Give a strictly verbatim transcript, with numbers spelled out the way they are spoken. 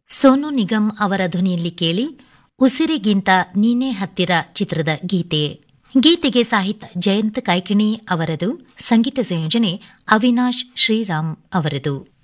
ಸೋನು ನಿಗಮ್ ಅವರ ಧ್ವನಿಯಲ್ಲಿ ಕೇಳಿ ಉಸಿರಿಗಿಂತ ನೀನೇ ಹತ್ತಿರ ಚಿತ್ರದ ಗೀತೆ. ಗೀತೆಗೆ ಸಾಹಿತ್ಯ ಜಯಂತ್ ಕಾಯ್ಕಿಣಿ ಅವರದು, ಸಂಗೀತ ಸಂಯೋಜನೆ ಅವಿನಾಶ್ ಶ್ರೀರಾಮ್ ಅವರದು.